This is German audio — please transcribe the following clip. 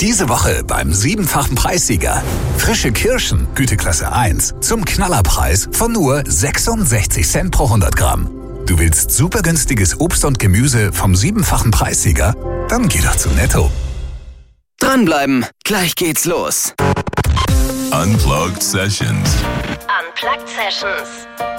Diese Woche beim 7-fachen Preissieger. Frische Kirschen, Güteklasse 1, zum Knallerpreis von nur 66 Cent pro 100 Gramm. Du willst super günstiges Obst und Gemüse vom 7-fachen Preissieger? Dann geh doch zu Netto. Dranbleiben, gleich geht's los. Unplugged Sessions. Unplugged Sessions.